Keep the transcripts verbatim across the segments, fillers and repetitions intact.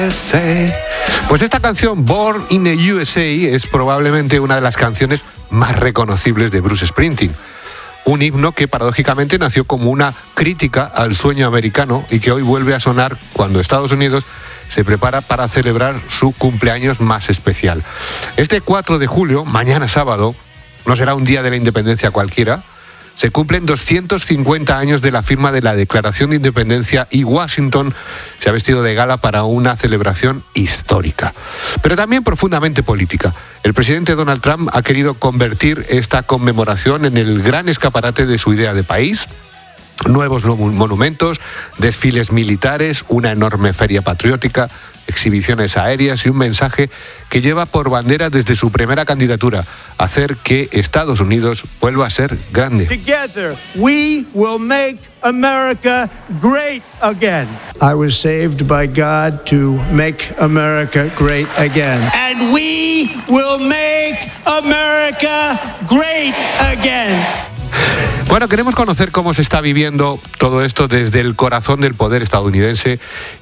Pues esta canción, Born in the U S A, es probablemente una de las canciones más reconocibles de Bruce Springsteen. Un himno que paradójicamente nació como una crítica al sueño americano y que hoy vuelve a sonar cuando Estados Unidos se prepara para celebrar su cumpleaños más especial. Este cuatro de julio, mañana sábado, no será un día de la independencia cualquiera. Se cumplen doscientos cincuenta años de la firma de la Declaración de Independencia y Washington se ha vestido de gala para una celebración histórica, pero también profundamente política. El presidente Donald Trump ha querido convertir esta conmemoración en el gran escaparate de su idea de país. Nuevos monumentos, desfiles militares, una enorme feria patriótica, exhibiciones aéreas y un mensaje que lleva por bandera desde su primera candidatura: hacer que Estados Unidos vuelva a ser grande. Together we will make America great again. I was saved by God to make America great again. And we will make America great again. Bueno, queremos conocer cómo se está viviendo todo esto desde el corazón del poder estadounidense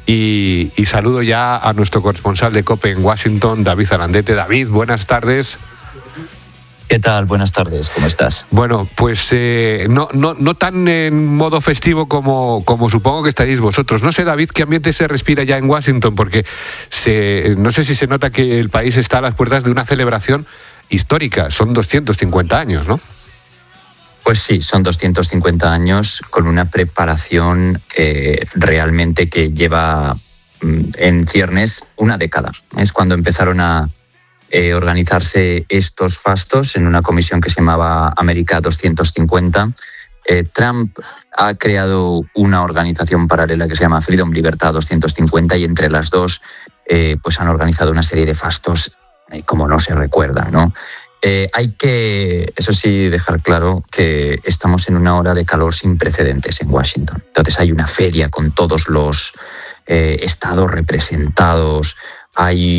y, y saludo ya a nuestro corresponsal de COPE en Washington, David Zarandete. David, buenas tardes. ¿Qué tal? Buenas tardes, ¿cómo estás? Bueno, pues eh, no, no, no tan en modo festivo como, como supongo que estaréis vosotros. No sé, David, qué ambiente se respira ya en Washington, porque se, no sé si se nota que el país está a las puertas de una celebración histórica. Son doscientos cincuenta años, ¿no? Pues sí, son doscientos cincuenta años con una preparación eh, realmente que lleva en ciernes una década. Es cuando empezaron a eh, organizarse estos fastos en una comisión que se llamaba América doscientos cincuenta. Eh, Trump ha creado una organización paralela que se llama Freedom Libertad doscientos cincuenta y entre las dos eh, pues han organizado una serie de fastos eh, como no se recuerda, ¿no? Eh, hay que, eso sí, dejar claro que estamos en una hora de calor sin precedentes en Washington. Entonces hay una feria con todos los eh, estados representados, hay